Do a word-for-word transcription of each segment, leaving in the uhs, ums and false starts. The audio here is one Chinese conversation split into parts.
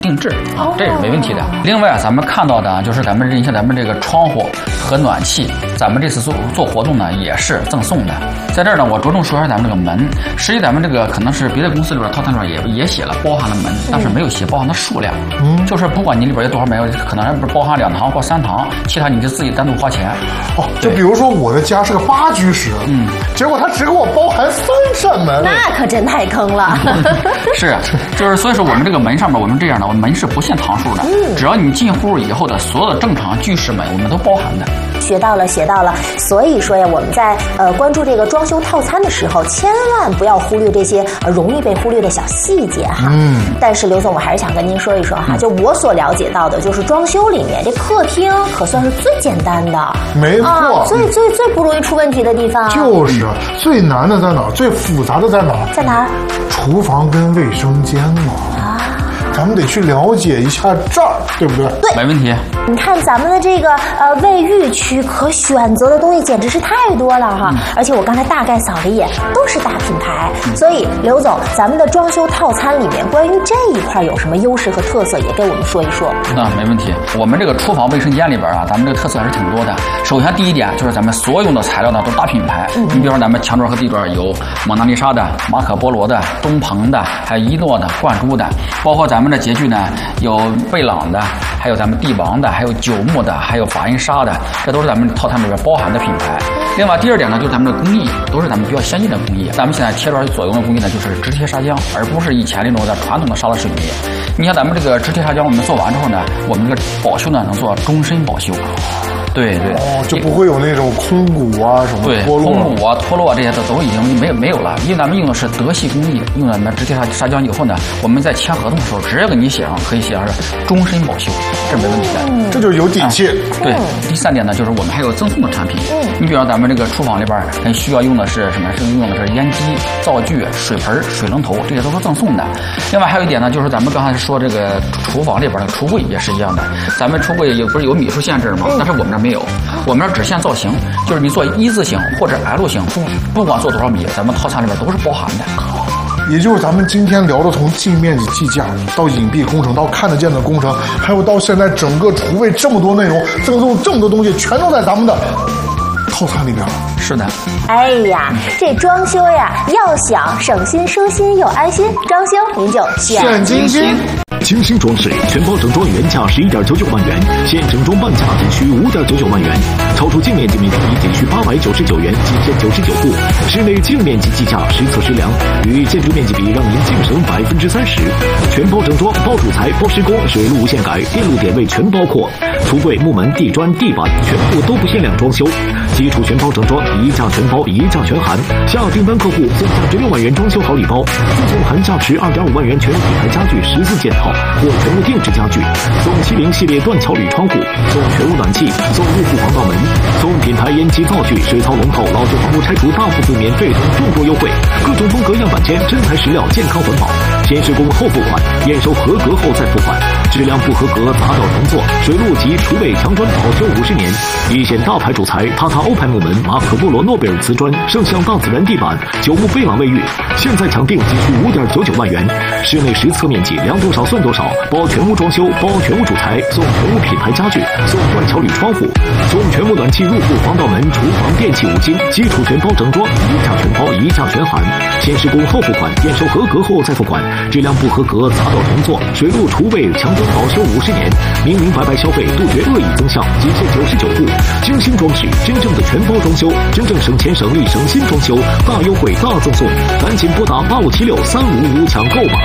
定制，这是没问题的。另外，咱们看到的就是咱们你像咱们这个窗户和暖气，咱们这次做做活动呢也是赠送的。在这儿呢，我着重说一下咱们这个门。实际咱们这个可能是别的公司里边套餐里边也也写了包含了门，但是没有写包含的数量。嗯，就是不管你里边有多少门，可能不是包含两堂或三堂，其他你就自己单独花钱。 哦，就比如说我的家是个八居室，嗯，结果他只给我包含三扇门， 那可真太坑了。 是，就是所以说我们这个门上面我们这样的。门是不限堂数的，嗯，只要你进户以后的所有的正常居室门，我们都包含的。 学到了，学到了。所以说呀，我们在呃关注这个装修套餐的时候，千万不要忽略这些呃容易被忽略的小细节哈。嗯。但是刘总，我还是想跟您说一说哈，嗯、就我所了解到的，就是装修里面这客厅可算是最简单的， 没错， 啊、最最最不容易出问题的地方。 就是最难的在哪儿？最复杂的在哪儿？ 在哪儿？ 厨房跟卫生间嘛。啊。咱们得去了解一下这儿，对不对？ 对， 没问题。 你看咱们的这个呃卫浴区，可选择的东西简直是太多了哈！嗯、而且我刚才大概扫了一眼，都是大品牌。嗯、所以刘总，咱们的装修套餐里面关于这一块有什么优势和特色，也给我们说一说。 那没问题。我们这个厨房卫生间里边啊，咱们这个特色还是挺多的。首先第一点就是咱们所用的材料呢都是大品牌。嗯、你比如说咱们墙砖和地砖有蒙娜丽莎的、马可波罗的、东鹏的，还有一诺的、冠珠的，包括咱们。咱们的洁具呢，有贝朗的，还有咱们帝王的，还有九牧的，还有法印沙的，这都是咱们套餐里边包含的品牌。另外，第二点呢，就是咱们的工艺都是咱们比较先进的工艺。咱们现在贴砖所用的工艺呢，就是直贴砂浆，而不是以前那种的传统的沙子水泥。你像咱们这个直贴砂浆，我们做完之后呢，我们这个保修呢能做终身保修。对对， 哦，就不会有那种空鼓啊什么对脱落， 空鼓啊脱落这些都都已经没有没有了，因为咱们用的是德系工艺，用咱们直贴砂砂浆以后呢，我们在签合同的时候，只要给你写上，可以写上是终身保修，这没问题的， 嗯、这就是有底气、啊。 对，第三点呢，就是我们还有赠送的产品，嗯，你比如咱们这个厨房里边，很需要用的是什么？是用的是烟机、灶具、水盆、水龙头，这些都是赠送的。另外还有一点呢，就是咱们刚才说这个厨房里边的橱柜也是一样的，咱们橱柜有不是有米数限制吗？但是我们这没有，我们这只限造型，就是你做一字形或者 L 型，不管做多少米，咱们套餐里边都是包含的。 也就是咱们今天聊的，从净面积计价到隐蔽工程，到看得见的工程，还有到现在整个厨卫这么多内容，赠送这么多东西，全都在咱们的套餐里边。 是的。 哎呀，这装修呀，要想省心、舒心又安心，装修您就选金星。 精心装饰全包整装原价十一点九九万元，现整装半价仅需五点九九万元，超出净面积面积比仅需八百九十九元，仅限九十九户。室内净面积计价实测实量，与建筑面积比让您净省百分之三十。全包整装，包主材、包施工，水路无限改，电路点位全包括。橱柜、木门、地砖、地板全部都不限量装修。基础全包整装，一价全包，一价全含。下订单客户送价值六万元装修好礼包，附送含价值二点五万元全屋品牌家具十四件套。或全屋定制家具，送七零系列断桥铝窗户，送全屋暖气，送入户防盗门，送品牌烟机灶具、水槽龙头、老旧房屋拆除大幅度免费等众多优惠，各种风格样板间，真材实料，健康环保，先施工后付款，验收合格后再付款，质量不合格砸掉重做，水路及厨卫墙砖保修五十年，一线大牌主材，塔塔欧派木门、马可波罗诺贝尔瓷砖、圣象大自然地板、九牧贝朗卫浴，现在抢定仅需五点九九万元，室内实测面积量多少算多少。包全屋装修，包全屋主材，送全屋品牌家具，送断桥铝窗户，送全屋暖气入户防盗门、厨房电器五金，基础全包整装，一价全包，一价全含，先施工后付款，验收合格后再付款，质量不合格砸掉重做，水路厨卫墙砖保修五十年，明明白白消费，杜绝恶意增项，仅限九十九户，精心装饰，真正的全包装修，真正省钱省力省心装修，大优惠大赠送，赶紧拨打八五七六三五五抢购吧。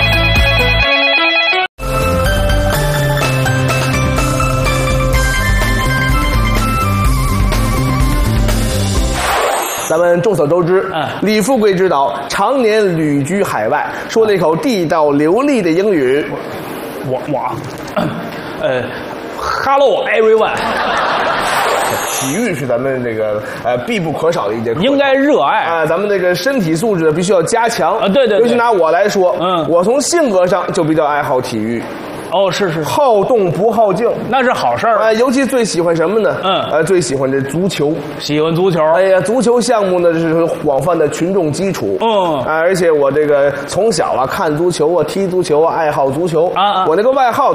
咱们众所周知，嗯，李富贵之岛常年旅居海外，说了一口地道流利的英语。 我我，呃 ，Hello everyone。 体育是咱们这个呃必不可少的一节课， 应该热爱啊、呃！咱们这个身体素质必须要加强啊！对 对, 对， 尤其拿我来说，嗯，我从性格上就比较爱好体育。 哦，是是， 好动不好静， 那是好事儿。 哎，尤其最喜欢什么呢？ 嗯， 呃，最喜欢这足球， 喜欢足球。 哎呀，足球项目呢是广泛的群众基础。 嗯， 啊，而且我这个从小啊看足球啊，踢足球啊，爱好足球啊啊我那个外号